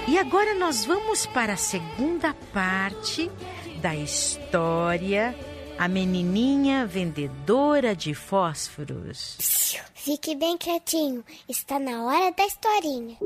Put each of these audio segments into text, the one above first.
E agora nós vamos para a segunda parte da história, A Menininha Vendedora de Fósforos. Fique bem quietinho, está na hora da historinha.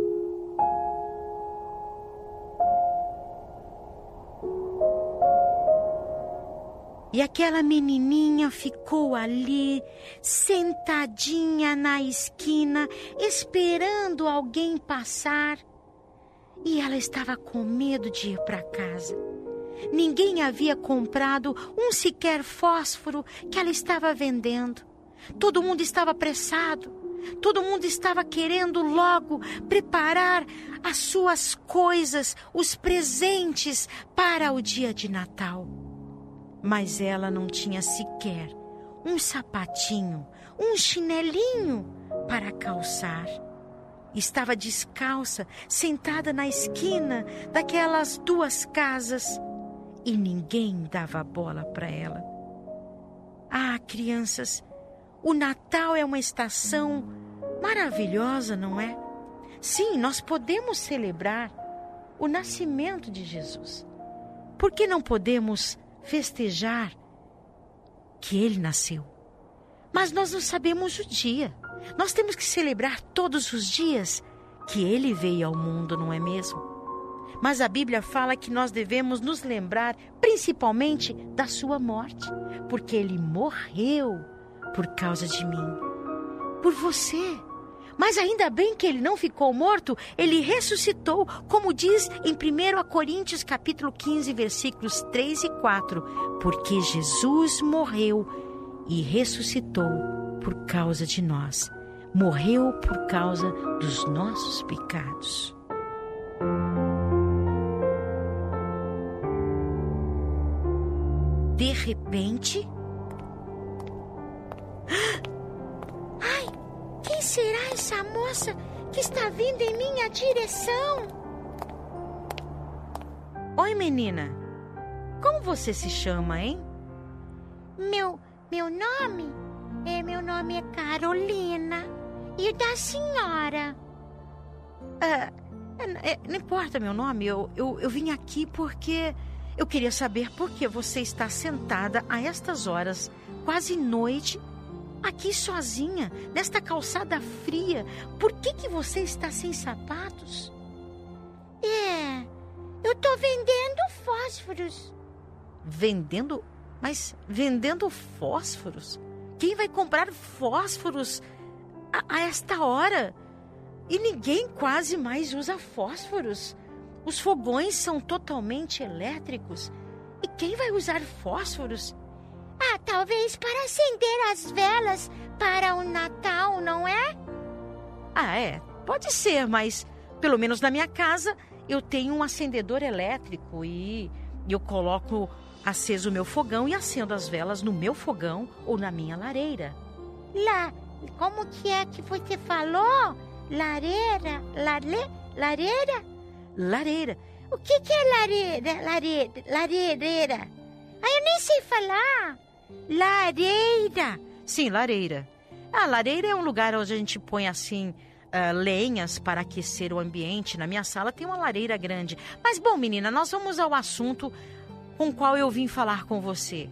E aquela menininha ficou ali, sentadinha na esquina, esperando alguém passar. E ela estava com medo de ir para casa. Ninguém havia comprado um sequer fósforo que ela estava vendendo. Todo mundo estava apressado. Todo mundo estava querendo logo preparar as suas coisas, os presentes para o dia de Natal. Mas ela não tinha sequer um sapatinho, um chinelinho para calçar. Estava descalça, sentada na esquina daquelas duas casas, e ninguém dava bola para ela. Ah, crianças, o Natal é uma estação maravilhosa, não é? Sim, nós podemos celebrar o nascimento de Jesus. Por que não podemos festejar que ele nasceu? Mas nós não sabemos o dia. Nós temos que celebrar todos os dias que ele veio ao mundo, não é mesmo? Mas a Bíblia fala que nós devemos nos lembrar principalmente da sua morte, porque ele morreu por causa de mim, por você. Mas ainda bem que ele não ficou morto, ele ressuscitou, como diz em 1 Coríntios capítulo 15, versículos 3 e 4, porque Jesus morreu e ressuscitou por causa de nós. Morreu por causa dos nossos pecados. De repente... Ai, quem será essa moça que está vindo em minha direção? Oi, menina. Como você se chama, hein? Meu nome é Carolina. E o da senhora? Não importa meu nome. Eu vim aqui porque eu queria saber por que você está sentada a estas horas, quase noite, aqui sozinha, nesta calçada fria. Por que você está sem sapatos? Eu tô vendendo fósforos. Vendendo? Mas vendendo fósforos? Quem vai comprar fósforos a esta hora? E ninguém quase mais usa fósforos. Os fogões são totalmente elétricos. E quem vai usar fósforos? Talvez para acender as velas para o Natal, não é? Pode ser, mas pelo menos na minha casa eu tenho um acendedor elétrico e eu coloco aceso o meu fogão e acendo as velas no meu fogão ou na minha lareira. Como que é que você falou? Lareira? Lareira? Lareira. O que é lareira? Lareira. Eu nem sei falar. Lareira. Sim, lareira. A lareira é um lugar onde a gente põe assim lenhas para aquecer o ambiente. Na minha sala tem uma lareira grande. Mas bom, menina, nós vamos ao assunto com o qual eu vim falar com você.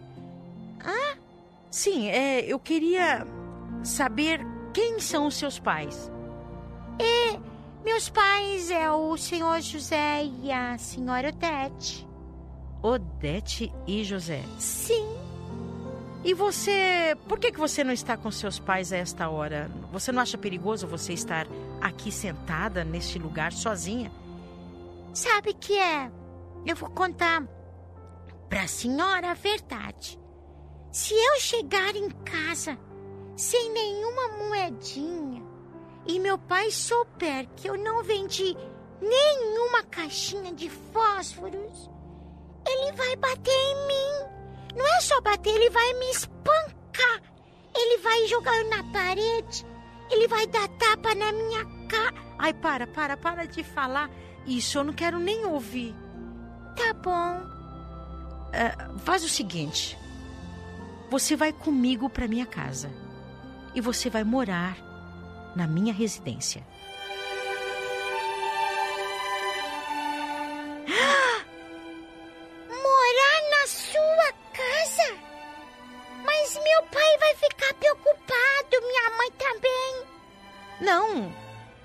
Sim, eu queria saber quem são os seus pais. Meus pais é o senhor José e a senhora Odete. Odete e José? Sim. E você, por que você não está com seus pais a esta hora? Você não acha perigoso você estar aqui sentada neste lugar sozinha? Sabe que eu vou contar para a senhora a verdade. Se eu chegar em casa sem nenhuma moedinha e meu pai souber que eu não vendi nenhuma caixinha de fósforos, ele vai bater em mim. Não é só bater, ele vai me espancar. Ele vai jogar eu na parede. Ele vai dar tapa na minha cara. Ai, para de falar isso, eu não quero nem ouvir. Tá bom. Faz o seguinte. Você vai comigo para minha casa. E você vai morar na minha residência.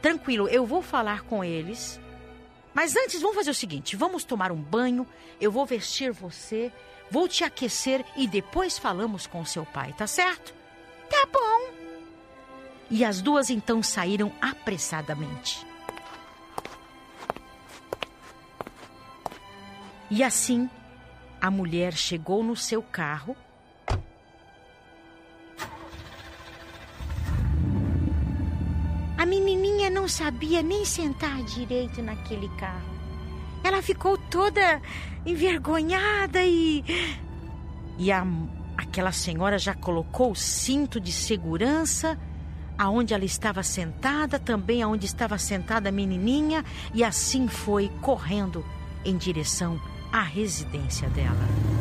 tranquilo, eu vou falar com eles. Mas antes, vamos fazer o seguinte, vamos tomar um banho, eu vou vestir você, vou te aquecer e depois falamos com seu pai, tá certo? Tá bom. E as duas então saíram apressadamente. E assim, a mulher chegou no seu carro. A menininha não sabia nem sentar direito naquele carro. Ela ficou toda envergonhada e aquela senhora já colocou o cinto de segurança aonde ela estava sentada, também aonde estava sentada a menininha, e assim foi correndo em direção à residência dela.